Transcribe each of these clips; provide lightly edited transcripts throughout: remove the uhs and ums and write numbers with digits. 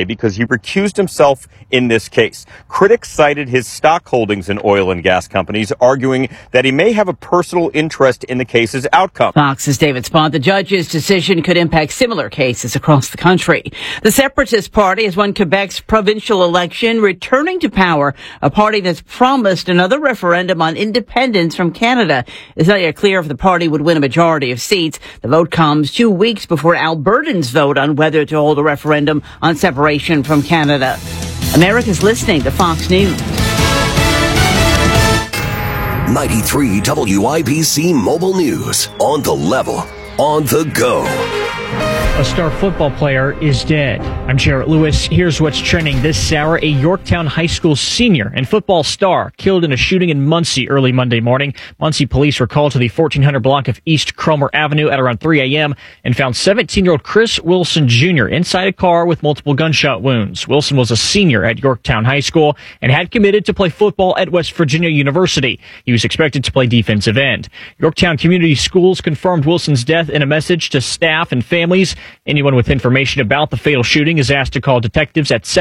today because he recused himself in this case. Critics cited his stock holdings in oil and gas companies, arguing that he may have a personal interest in the case's outcome. Fox's David Spaunt. The judge's decision could impact similar cases across the country. The Separatist Party has won Quebec's provincial election, returning to power, a party that's promised another referendum on independence from Canada. It's not yet clear if the party would win a majority of seats. The vote comes 2 weeks before Albertans vote on whether to hold a referendum on separation from Canada. America's listening to Fox News. 93 WIBC Mobile News. On the level, on the go. A star football player is dead. I'm Jarrett Lewis. Here's what's trending this hour. A Yorktown High School senior and football star killed in a shooting in Muncie early Monday morning. Muncie police were called to the 1400 block of East Cromer Avenue at around 3 a.m. and found 17-year-old Chris Wilson Jr. inside a car with multiple gunshot wounds. Wilson was a senior at Yorktown High School and had committed to play football at West Virginia University. He was expected to play defensive end. Yorktown Community Schools confirmed Wilson's death in a message to staff and families. Anyone with information about the fatal shooting is asked to call detectives at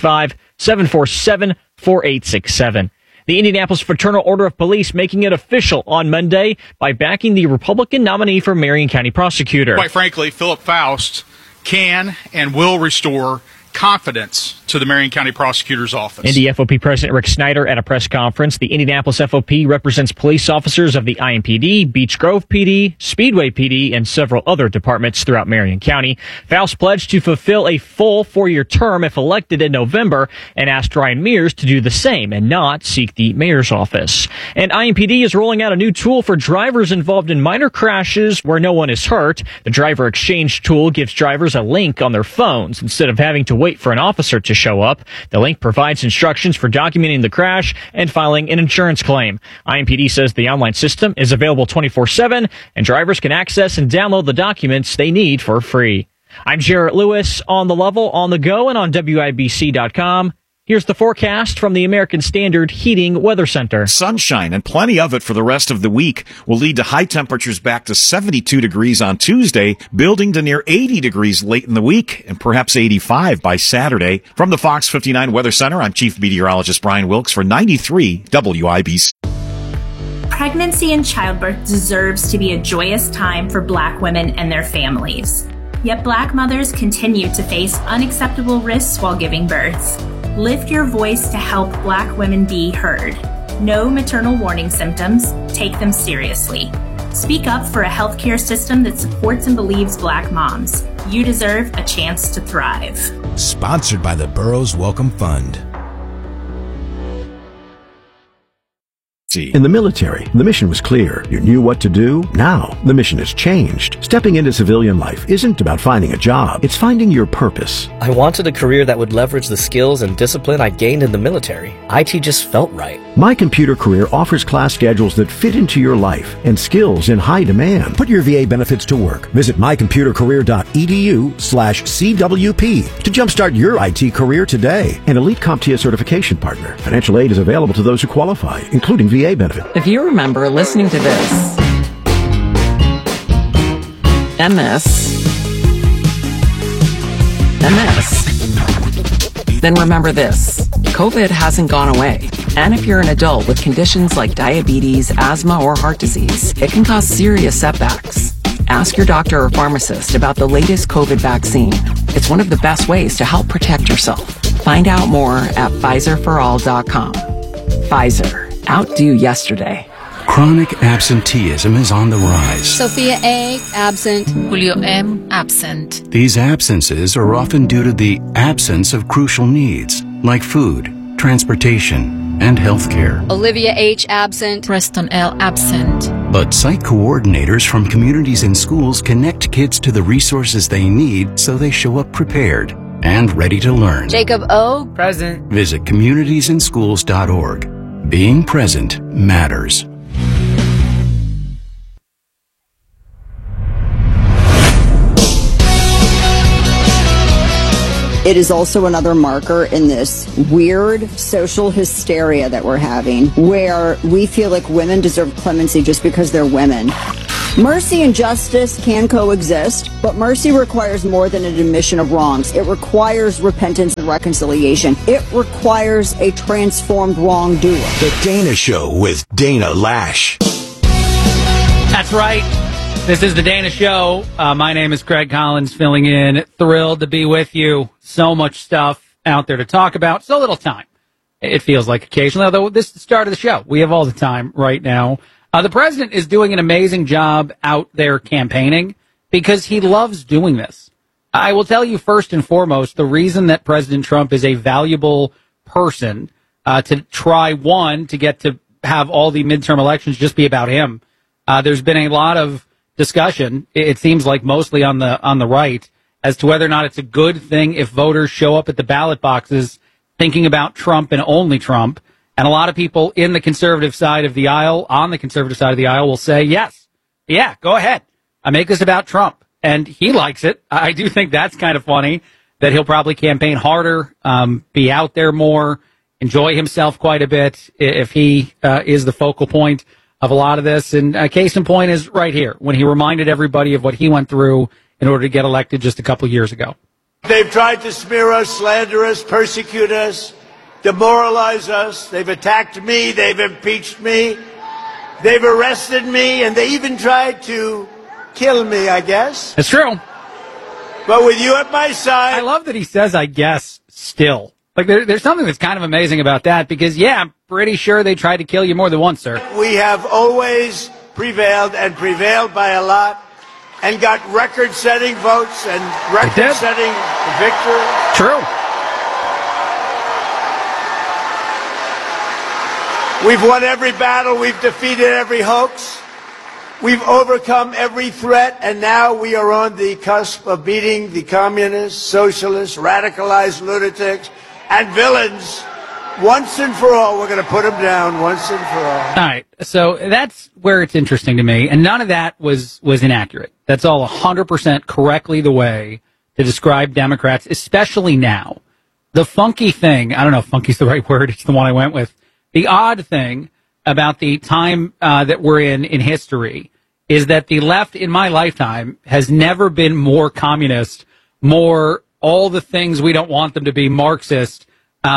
765-747-4867. The Indianapolis Fraternal Order of Police making it official on Monday by backing the Republican nominee for Marion County prosecutor. Quite frankly, Philip Faust can and will restore confidence to the Marion County Prosecutor's Office. Indy FOP President Rick Snyder at a press conference. The Indianapolis FOP represents police officers of the IMPD, Beech Grove PD, Speedway PD, and several other departments throughout Marion County. Faust pledged to fulfill a full 4-year term if elected in November and asked Ryan Mears to do the same and not seek the mayor's office. And IMPD is rolling out a new tool for drivers involved in minor crashes where no one is hurt. The driver exchange tool gives drivers a link on their phones instead of having to wait for an officer to show up. The link provides instructions for documenting the crash and filing an insurance claim. IMPD says the online system is available 24/7 and drivers can access and download the documents they need for free. I'm Jarrett Lewis, on the level, on the go, and on WIBC.com. Here's the forecast from the American Standard Heating Weather Center. Sunshine and plenty of it for the rest of the week will lead to high temperatures back to 72 degrees on Tuesday, building to near 80 degrees late in the week, and perhaps 85 by Saturday. From the Fox 59 Weather Center, I'm Chief Meteorologist Brian Wilkes for 93 WIBC. Pregnancy and childbirth deserves to be a joyous time for Black women and their families. Yet Black mothers continue to face unacceptable risks while giving birth. Lift your voice to help Black women be heard. Know maternal warning symptoms. Take them seriously. Speak up for a healthcare system that supports and believes Black moms. You deserve a chance to thrive. Sponsored by the Burroughs Welcome Fund. In the military, the mission was clear. You knew what to do. Now, the mission has changed. Stepping into civilian life isn't about finding a job. It's finding your purpose. I wanted a career that would leverage the skills and discipline I gained in the military. IT just felt right. My Computer Career offers class schedules that fit into your life and skills in high demand. Put your VA benefits to work. Visit mycomputercareer.edu/CWP to jumpstart your IT career today. An elite CompTIA certification partner. Financial aid is available to those who qualify, including VA benefit. If you remember listening to this, MS, then remember this. COVID hasn't gone away. And if you're an adult with conditions like diabetes, asthma, or heart disease, it can cause serious setbacks. Ask your doctor or pharmacist about the latest COVID vaccine. It's one of the best ways to help protect yourself. Find out more at PfizerForAll.com. Pfizer. Outdo yesterday. Chronic absenteeism is on the rise. Sophia A. absent. Julio M. absent. These absences are often due to the absence of crucial needs like food, transportation, and healthcare. Olivia H. absent. Preston L. absent. But site coordinators from communities and schools connect kids to the resources they need so they show up prepared and ready to learn. Jacob O. present. Visit communitiesinschools.org. Being present matters. It is also another marker in this weird social hysteria that we're having, where we feel like women deserve clemency just because they're women. Mercy and justice can coexist, but mercy requires more than an admission of wrongs. It requires repentance and reconciliation. It requires a transformed wrongdoer. The Dana Show with Dana Lash. That's right. This is The Dana Show. My name is Craig Collins, filling in. Thrilled to be with you. So much stuff out there to talk about. So little time. It feels like occasionally, although this is the start of the show. We have all the time right now. The president is doing an amazing job out there campaigning because he loves doing this. I will tell you first and foremost, the reason that President Trump is a valuable person to try, one, to get to have all the midterm elections just be about him. There's been a lot of discussion, it seems like mostly on the right, as to whether or not it's a good thing if voters show up at the ballot boxes thinking about Trump and only Trump. And a lot of people in the conservative side of the aisle, on the conservative side of the aisle, will say, yes, yeah, go ahead. I make this about Trump. And he likes it. I do think that's kind of funny that he'll probably campaign harder, be out there more, enjoy himself quite a bit if he is the focal point of a lot of this. And case in point is right here, when he reminded everybody of what he went through in order to get elected just a couple years ago. They've tried to smear us, slander us, persecute us, demoralize us. They've attacked me. They've impeached me. They've arrested me. And they even tried to kill me, I guess. It's true. But with you at my side. I love that he says, I guess, still. Like, there's something that's kind of amazing about that because, yeah, I'm pretty sure they tried to kill you more than once, sir. We have always prevailed and prevailed by a lot and got record-setting votes and record-setting victory. True. We've won every battle. We've defeated every hoax. We've overcome every threat, and now we are on the cusp of beating the communists, socialists, radicalized lunatics, and villains once and for all. We're going to put them down once and for all. All right, so that's where it's interesting to me, and none of that was inaccurate. That's all 100% correctly the way to describe Democrats, especially now. The funky thing, I don't know if funky's the right word, it's the one I went with. The odd thing about the time that we're in history is that the left in my lifetime has never been more communist, more all the things we don't want them to be, Marxist,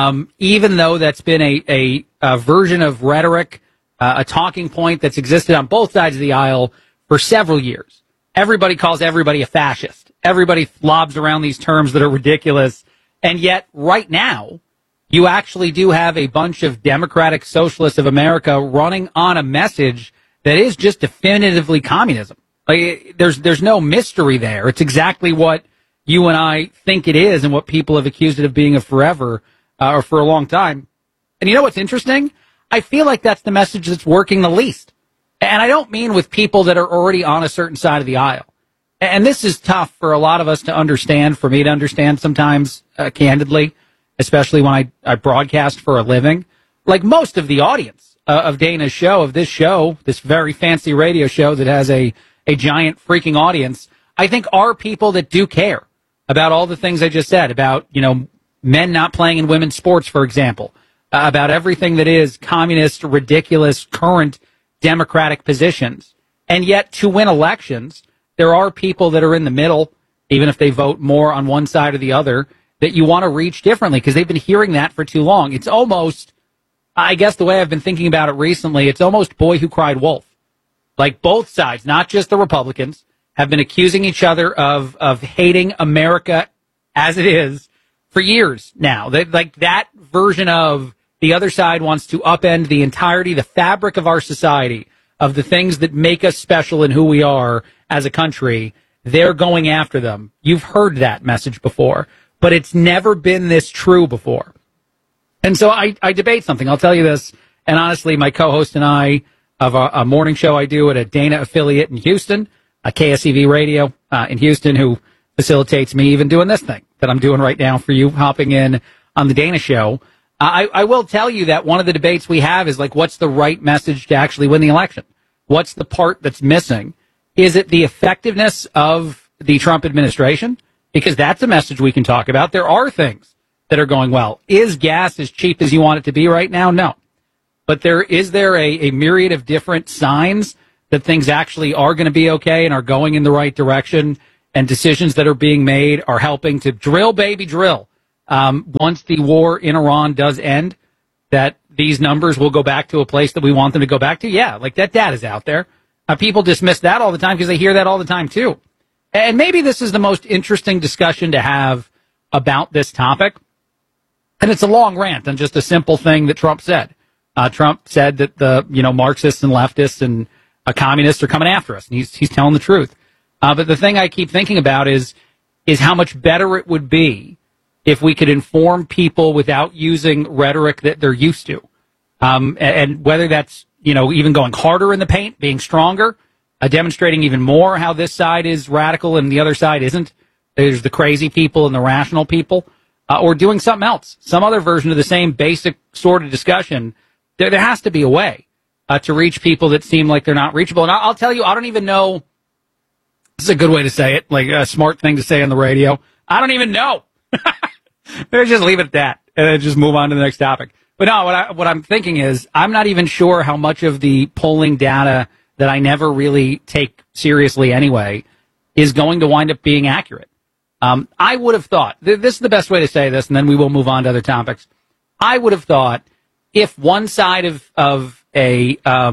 even though that's been a version of rhetoric, a talking point that's existed on both sides of the aisle for several years. Everybody calls everybody a fascist. Everybody lobs around these terms that are ridiculous. And yet right now, you actually do have a bunch of Democratic Socialists of America running on a message that is just definitively communism. Like, there's no mystery there. It's exactly what you and I think it is and what people have accused it of being forever, or for a long time. And you know what's interesting? I feel like that's the message that's working the least. And I don't mean with people that are already on a certain side of the aisle. And this is tough for a lot of us to understand, for me to understand sometimes, candidly, especially when I broadcast for a living. Like most of the audience of Dana's show, of this show, this very fancy radio show that has a giant freaking audience, I think are people that do care about all the things I just said, about, you know, men not playing in women's sports, for example, about everything that is communist, ridiculous, current Democratic positions. And yet to win elections, there are people that are in the middle, even if they vote more on one side or the other, that you want to reach differently because they've been hearing that for too long. It's almost, I guess the way I've been thinking about it recently, it's almost boy who cried wolf. Like both sides, not just the Republicans, have been accusing each other of hating America as it is for years now. Like that version of the other side wants to upend the entirety, the fabric of our society, of the things that make us special and who we are as a country. They're going after them. You've heard that message before. But it's never been this true before. And so I debate something. I'll tell you this. And honestly, my co-host and I of a morning show I do at a Dana affiliate in Houston, a KSEV radio in Houston, who facilitates me even doing this thing that I'm doing right now for you, hopping in on the Dana show. I will tell you that one of the debates we have is like, what's the right message to actually win the election? What's the part that's missing? Is it the effectiveness of the Trump administration? Because that's a message we can talk about. There are things that are going well. Is gas as cheap as you want it to be right now? No. But is there a myriad of different signs that things actually are going to be okay and are going in the right direction, and decisions that are being made are helping to drill, baby, drill. Once the war in Iran does end, that these numbers will go back to a place that we want them to go back to. Yeah, like that data's out there. People dismiss that all the time because they hear that all the time too. And maybe this is the most interesting discussion to have about this topic. And it's a long rant on just a simple thing that Trump said. Trump said that the, Marxists and leftists and communists are coming after us, and he's telling the truth. But the thing I keep thinking about is how much better it would be if we could inform people without using rhetoric that they're used to. And whether that's, even going harder in the paint, being stronger, demonstrating even more how this side is radical and the other side isn't. There's the crazy people and the rational people, or doing something else, some other version of the same basic sort of discussion. There has to be a way to reach people that seem like they're not reachable. And I'll tell you, I don't even know. This is a good way to say it, like a smart thing to say on the radio. I don't even know. Maybe just leave it at that and then just move on to the next topic. But no, what I'm thinking is I'm not even sure how much of the polling data that I never really take seriously anyway is going to wind up being accurate. I would have thought, this is the best way to say this, and then we will move on to other topics. I would have thought if one side of a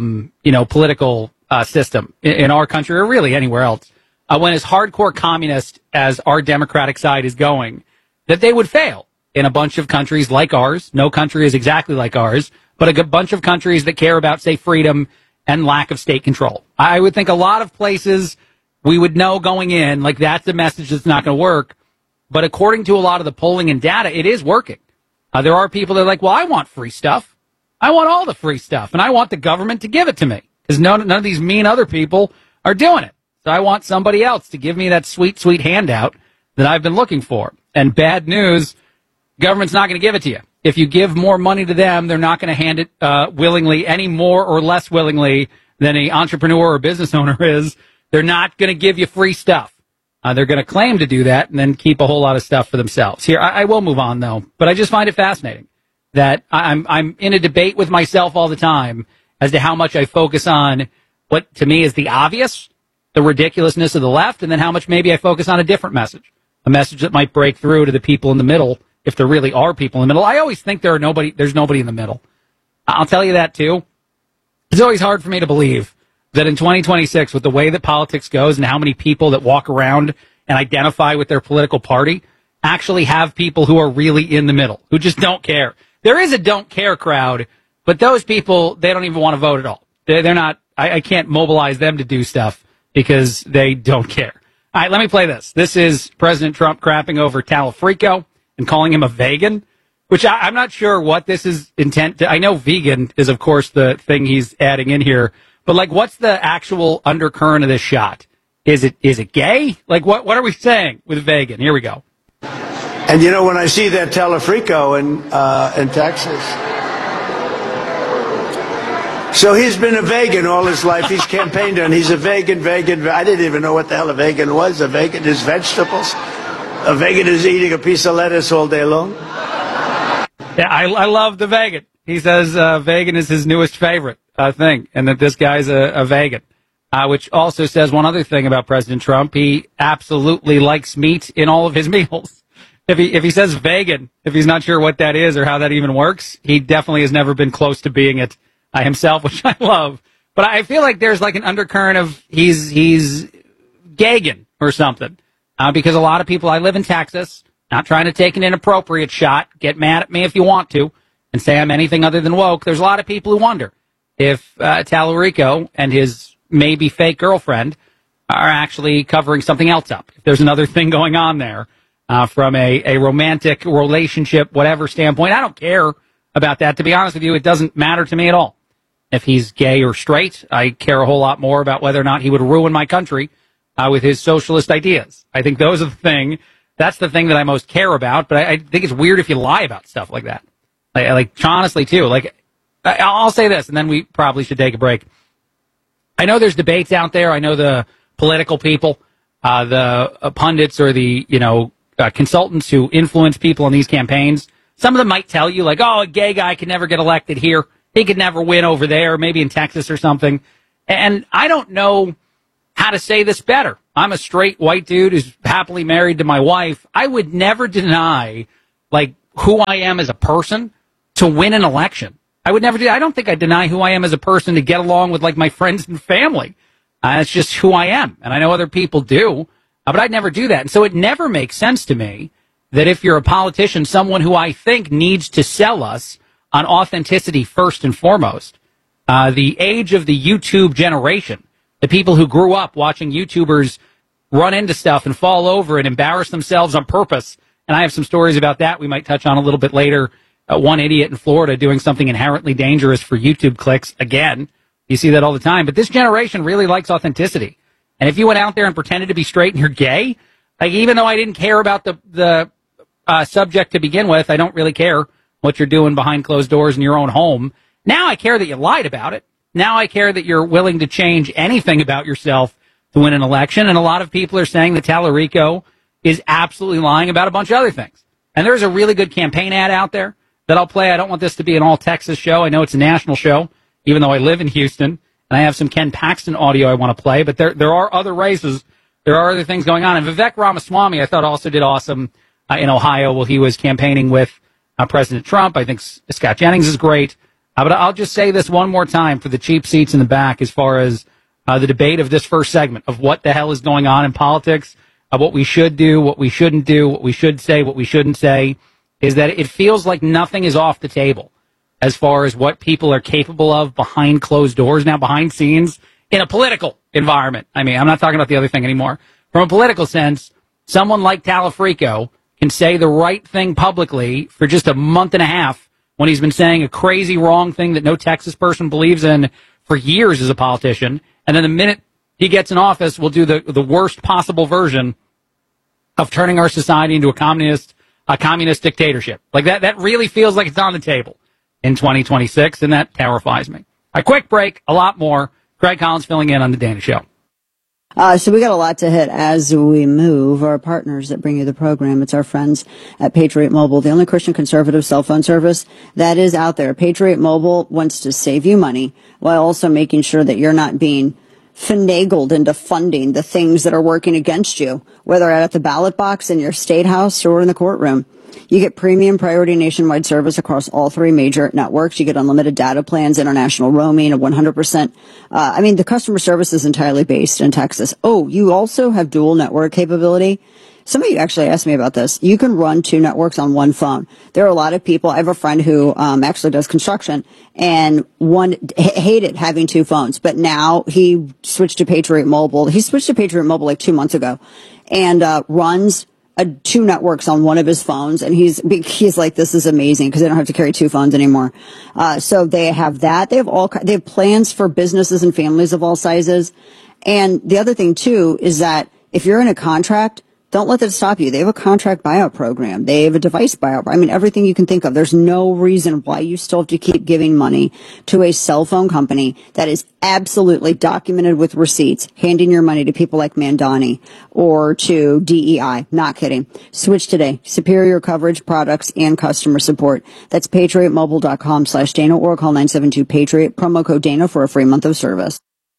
political system in our country, or really anywhere else, went as hardcore communist as our Democratic side is going, that they would fail in a bunch of countries like ours. No country is exactly like ours, but a bunch of countries that care about, say, freedom and lack of state control. I would think a lot of places we would know going in, like that's a message that's not going to work. But according to a lot of the polling and data, it is working. There are people that are like, well, I want free stuff. I want all the free stuff, and I want the government to give it to me because none of these mean other people are doing it. So I want somebody else to give me that sweet, sweet handout that I've been looking for. And bad news, government's not going to give it to you. If you give more money to them, they're not going to hand it willingly, any more or less willingly than an entrepreneur or business owner is. They're not going to give you free stuff. They're going to claim to do that and then keep a whole lot of stuff for themselves. Here, I will move on, though, but I just find it fascinating that I'm in a debate with myself all the time as to how much I focus on what, to me, is the obvious, the ridiculousness of the left, and then how much maybe I focus on a different message, a message that might break through to the people in the middle, if there really are people in the middle. I always think there's nobody in the middle. I'll tell you that, too. It's always hard for me to believe that in 2026, with the way that politics goes and how many people that walk around and identify with their political party actually have people who are really in the middle, who just don't care. There is a don't care crowd, but those people, they don't even want to vote at all. They're not, I can't mobilize them to do stuff because they don't care. All right, let me play this. This is President Trump crapping over Talafrico and calling him a vegan, which I'm not sure what this is intent to. I know vegan is, of course, the thing he's adding in here. But, like, what's the actual undercurrent of this shot? Is it gay? Like, what are we saying with vegan? Here we go. And, when I see that Talafrico in Texas. So he's been a vegan all his life. He's campaigned on. He's a vegan. I didn't even know what the hell a vegan was. A vegan is vegetables. A vegan is eating a piece of lettuce all day long. Yeah, I love the vegan. He says vegan is his newest favorite thing, and that this guy's a vegan, which also says one other thing about President Trump. He absolutely likes meat in all of his meals. If he says vegan, if he's not sure what that is or how that even works, he definitely has never been close to being it himself, which I love. But I feel like there's like an undercurrent of he's gagging or something, because a lot of people, I live in Texas, not trying to take an inappropriate shot, get mad at me if you want to, and say I'm anything other than woke. There's a lot of people who wonder if Talarico and his maybe fake girlfriend are actually covering something else up. If there's another thing going on there from a romantic relationship, whatever standpoint. I don't care about that. To be honest with you, it doesn't matter to me at all. If he's gay or straight, I care a whole lot more about whether or not he would ruin my country with his socialist ideas. I think those are the thing. That's the thing that I most care about. But I think it's weird if you lie about stuff like that. Like honestly, too. Like, I'll say this, and then we probably should take a break. I know there's debates out there. I know the political people, the pundits or the, consultants who influence people in these campaigns. Some of them might tell you, like, oh, a gay guy can never get elected here. He could never win over there, maybe in Texas or something. And I don't know how to say this better. I'm a straight white dude who's happily married to my wife. I would never deny, like, who I am as a person to win an election. I would never do that. I don't think I deny who I am as a person to get along with, like, my friends and family. That's just who I am. And I know other people do, but I'd never do that. And so it never makes sense to me that if you're a politician, someone who I think needs to sell us on authenticity first and foremost, the age of the YouTube generation, the people who grew up watching YouTubers run into stuff and fall over and embarrass themselves on purpose. And I have some stories about that we might touch on a little bit later. One idiot in Florida doing something inherently dangerous for YouTube clicks. Again, you see that all the time. But this generation really likes authenticity. And if you went out there and pretended to be straight and you're gay, like, even though I didn't care about the subject to begin with, I don't really care what you're doing behind closed doors in your own home. Now I care that you lied about it. Now I care that you're willing to change anything about yourself to win an election. And a lot of people are saying that Tallarico is absolutely lying about a bunch of other things. And there's a really good campaign ad out there that I'll play. I don't want this to be an all Texas show. I know it's a national show, even though I live in Houston. And I have some Ken Paxton audio I want to play. But there are other races. There are other things going on. And Vivek Ramaswamy, I thought, also did awesome in Ohio while he was campaigning with President Trump. I think Scott Jennings is great. But I'll just say this one more time for the cheap seats in the back as far as the debate of this first segment of what the hell is going on in politics, what we should do, what we shouldn't do, what we should say, what we shouldn't say, is that it feels like nothing is off the table as far as what people are capable of behind closed doors, now behind scenes, in a political environment. I mean, I'm not talking about the other thing anymore. From a political sense, someone like Tallarico can say the right thing publicly for just a month and a half when he's been saying a crazy wrong thing that no Texas person believes in for years as a politician. And then the minute he gets in office, we'll do the worst possible version of turning our society into a communist dictatorship. Like that really feels like it's on the table in 2026, and that terrifies me. A quick break, a lot more. Greg Collins filling in on the Dana Show. So we got a lot to hit as we move. Our partners that bring you the program, it's our friends at Patriot Mobile, the only Christian conservative cell phone service that is out there. Patriot Mobile wants to save you money while also making sure that you're not being finagled into funding the things that are working against you, whether at the ballot box in your state house or in the courtroom. You get premium priority nationwide service across all three major networks. You get unlimited data plans, international roaming, a 100%. The customer service is entirely based in Texas. Oh, you also have dual network capability. Some of you actually asked me about this. You can run two networks on one phone. There are a lot of people. I have a friend who actually does construction, and one hated having two phones, but now he switched to Patriot Mobile. He switched to Patriot Mobile like 2 months ago, and runs two networks on one of his phones, and he's like, this is amazing because they don't have to carry two phones anymore. So they have that. They have plans for businesses and families of all sizes. And the other thing too is that if you're in a contract, don't let that stop you. They have a contract buyout program. They have a device buyout. I mean, everything you can think of. There's no reason why you still have to keep giving money to a cell phone company that is absolutely documented with receipts, handing your money to people like Mandani or to DEI. Not kidding. Switch today. Superior coverage, products, and customer support. That's patriotmobile.com/Dana or call 972-PATRIOT. Promo code Dana for a free month of service.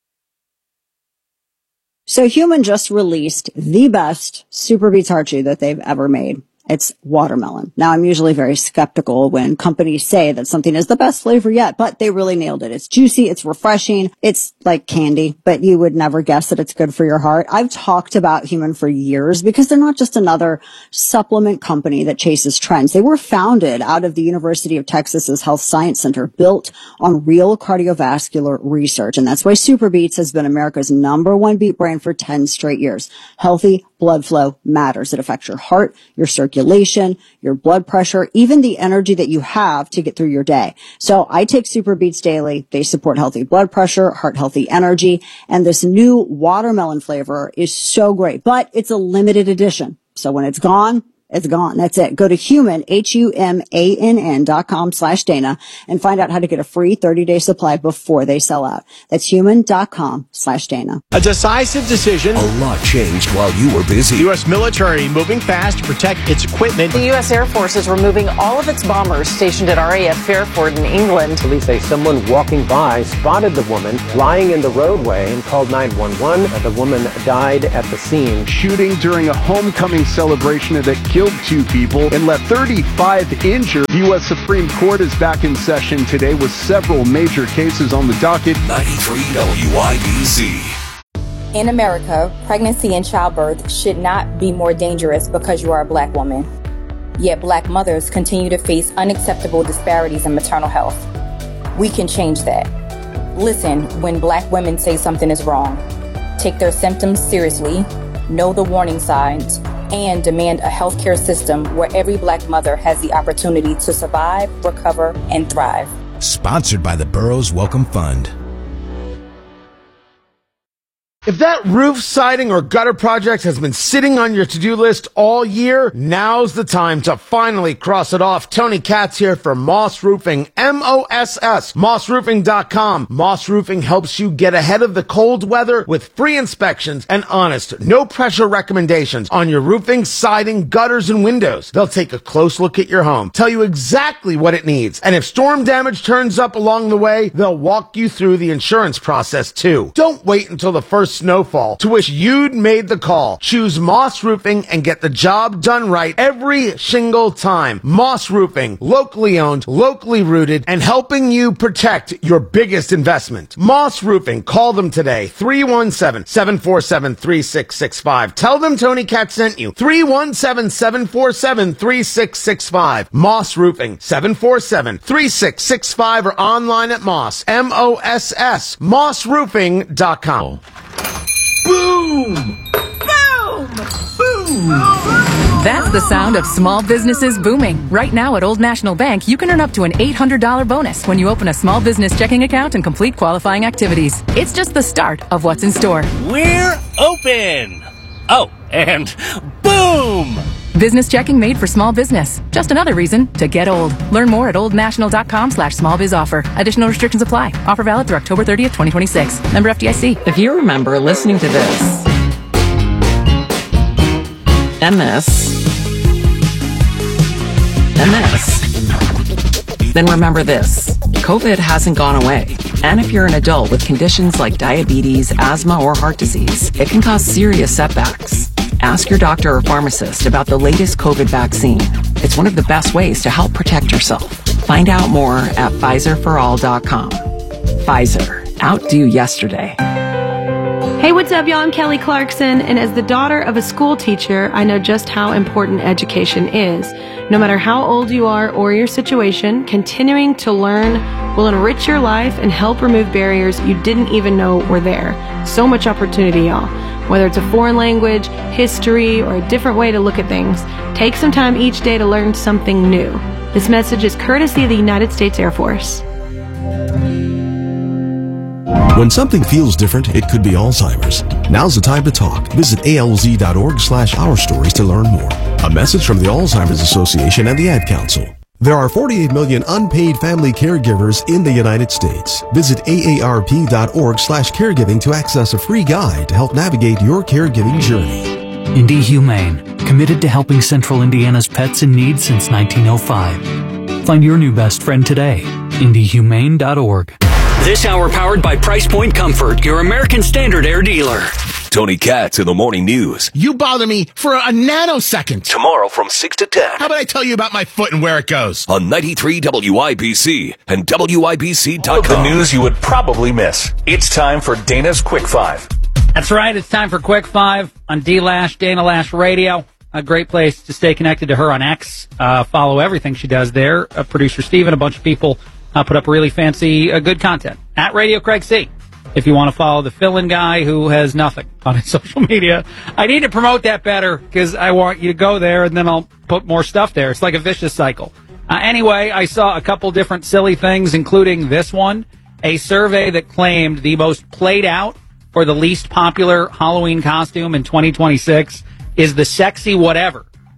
So Human just released the best Super Beets Heart Chew that they've ever made. It's watermelon. Now, I'm usually very skeptical when companies say that something is the best flavor yet, but they really nailed it. It's juicy. It's refreshing. It's like candy, but you would never guess that it's good for your heart. I've talked about Human for years because they're not just another supplement company that chases trends. They were founded out of the University of Texas's Health Science Center, built on real cardiovascular research. And that's why Super Beets has been America's #1 beet brand for 10 straight years. Healthy blood flow matters. It affects your heart, your circulation, your blood pressure, even the energy that you have to get through your day. So I take Super Beets daily. They support healthy blood pressure, heart healthy energy, and this new watermelon flavor is so great, but it's a limited edition. So when it's gone, It's gone. That's it. Go to human, HUMANN.com/Dana and find out how to get a free 30-day supply before they sell out. That's human.com/Dana. A decisive decision. A lot changed while you were busy. U.S. military moving fast to protect its equipment. The U.S. Air Force is removing all of its bombers stationed at RAF Fairford in England. Police say someone walking by spotted the woman lying in the roadway and called 911. The woman died at the scene. Shooting during a homecoming celebration that killed 2 people and left 35 injured. The U.S. Supreme Court is back in session today with several major cases on the docket. 93 WIBC. In America, pregnancy and childbirth should not be more dangerous because you are a black woman. Yet black mothers continue to face unacceptable disparities in maternal health. We can change that. Listen when black women say something is wrong. Take their symptoms seriously, know the warning signs, and demand a healthcare system where every black mother has the opportunity to survive, recover, and thrive. Sponsored by the Burroughs Welcome Fund. If that roof, siding, or gutter project has been sitting on your to-do list all year, now's the time to finally cross it off. Tony Katz here for Moss Roofing, M-O-S-S, mossroofing.com. Moss Roofing helps you get ahead of the cold weather with free inspections and honest, no-pressure recommendations on your roofing, siding, gutters, and windows. They'll take a close look at your home, tell you exactly what it needs, and if storm damage turns up along the way, they'll walk you through the insurance process too. Don't wait until the first snowfall to wish you'd made the call. Choose Moss Roofing and get the job done right every single time. Moss Roofing, locally owned, locally rooted, and helping you protect your biggest investment. Moss Roofing, call them today, 317-747-3665. Tell them Tony Katz sent you, 317-747-3665. Moss Roofing, 747-3665 or online at Moss, M-O-S-S, mossroofing.com. Boom! Boom! Boom! That's the sound of small businesses booming. Right now at Old National Bank, you can earn up to an $800 bonus when you open a small business checking account and complete qualifying activities. It's just the start of what's in store. We're open! Oh, and boom! Business checking made for small business. Just another reason to get old. Learn more at oldnational.com/smallbizoffer. Additional restrictions apply. Offer valid through October 30th, 2026. Member FDIC. If you remember listening to this, MS, then remember this. COVID hasn't gone away. And if you're an adult with conditions like diabetes, asthma, or heart disease, it can cause serious setbacks. Ask your doctor or pharmacist about the latest COVID vaccine. It's one of the best ways to help protect yourself. Find out more at PfizerForAll.com. Pfizer. Outdo yesterday. Hey, what's up, y'all? I'm Kelly Clarkson, and as the daughter of a school teacher, I know just how important education is. No matter how old you are or your situation, continuing to learn will enrich your life and help remove barriers you didn't even know were there. So much opportunity, y'all. Whether it's a foreign language, history, or a different way to look at things, take some time each day to learn something new. This message is courtesy of the United States Air Force. When something feels different, it could be Alzheimer's. Now's the time to talk. Visit alz.org/ourstories to learn more. A message from the Alzheimer's Association and the Ad Council. There are 48 million unpaid family caregivers in the United States. Visit aarp.org/caregiving to access a free guide to help navigate your caregiving journey. Indie Humane, committed to helping Central Indiana's pets in need since 1905. Find your new best friend today. IndieHumane.org. This hour powered by Price Point Comfort, your American Standard Air dealer. Tony Katz in the Morning News. You bother me for a nanosecond. Tomorrow from 6 to 10. How about I tell you about my foot and where it goes? On 93 WIBC and WIBC.com. The news you would probably miss. It's time for Dana's Quick Five. That's right. It's time for Quick Five on D-Lash, Dana Lash Radio. A great place to stay connected to her on X. Follow everything she does there. Producer Steven, a bunch of people put up really fancy, good content. At Radio Craig C. If you want to follow the fill-in guy who has nothing on his social media. I need to promote that better because I want you to go there and then I'll put more stuff there. It's like a vicious cycle. Anyway, I saw a couple different silly things, including this one. A survey that claimed the most played out or the least popular Halloween costume in 2026 is the sexy whatever.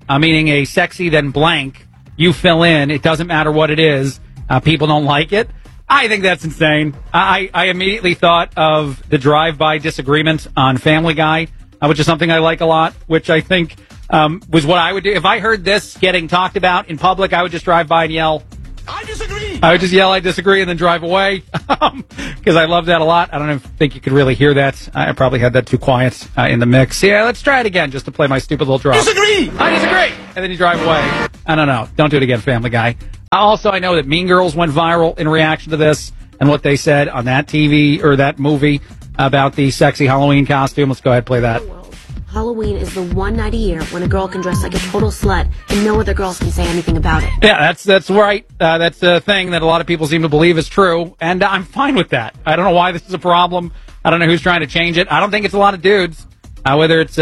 meaning a sexy then blank, you fill in, it doesn't matter what it is, people don't like it. I think that's insane. I immediately thought of the drive-by disagreement on Family Guy, which is something I like a lot, which I think was what I would do. If I heard this getting talked about in public, I would just drive by and yell, I disagree. I would just yell, I disagree, and then drive away, because I love that a lot. I don't think you could really hear that. I probably had that too quiet in the mix. Yeah, let's try it again, just to play my stupid little drop. Disagree! I disagree! And then you drive away. I don't know. Don't do it again, Family Guy. Also, I know that Mean Girls went viral in reaction to this and what they said on that TV or that movie about the sexy Halloween costume. Let's go ahead and play that. Halloween is the one night a year when a girl can dress like a total slut and no other girls can say anything about it. Yeah, that's right. That's a thing that a lot of people seem to believe is true, and I'm fine with that. I don't know why this is a problem. I don't know who's trying to change it. I don't think it's a lot of dudes, whether it's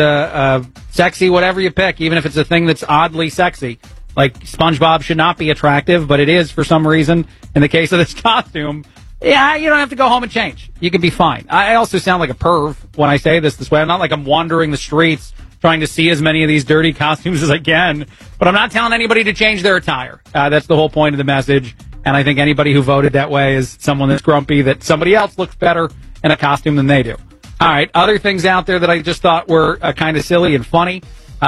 sexy, whatever you pick, even if it's a thing that's oddly sexy. Like SpongeBob should not be attractive, but it is for some reason in the case of this costume. Yeah, you don't have to go home and change. You can be fine. I also sound like a perv when I say this way. I'm not like I'm wandering the streets trying to see as many of these dirty costumes as I can, but I'm not telling anybody to change their attire. That's the whole point of the message, and I think anybody who voted that way is someone that's grumpy that somebody else looks better in a costume than they do. All right, other things out there that I just thought were kind of silly and funny.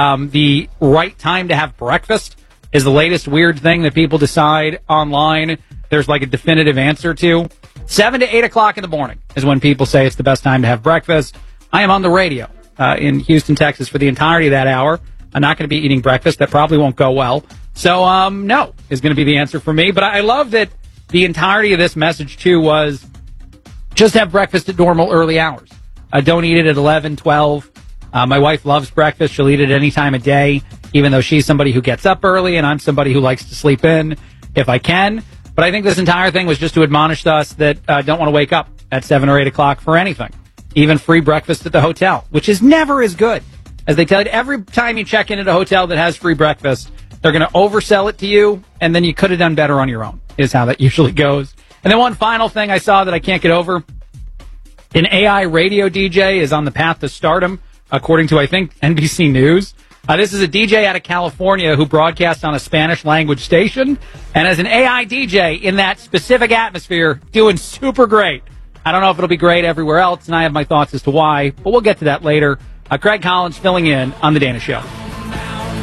The right time to have breakfast is the latest weird thing that people decide online there's like a definitive answer to. 7 to 8 o'clock in the morning is when people say it's the best time to have breakfast. I am on the radio in Houston, Texas for the entirety of that hour. I'm not going to be eating breakfast. That probably won't go well. So, no is going to be the answer for me. But I love that the entirety of this message, too, was just have breakfast at normal early hours. Don't eat it at 11, 12. My wife loves breakfast. She'll eat it any time of day, even though she's somebody who gets up early and I'm somebody who likes to sleep in if I can. But I think this entire thing was just to admonish us that don't want to wake up at 7 or 8 o'clock for anything. Even free breakfast at the hotel, which is never as good. As they tell you, every time you check in at a hotel that has free breakfast, they're going to oversell it to you, and then you could have done better on your own, is how that usually goes. And then one final thing I saw that I can't get over. An AI radio DJ is on the path to stardom, according to, I think, NBC News. This is a DJ out of California who broadcasts on a Spanish-language station, and as an AI DJ in that specific atmosphere, doing super great. I don't know if it'll be great everywhere else, and I have my thoughts as to why, but we'll get to that later. Craig Collins filling in on The Dana Show.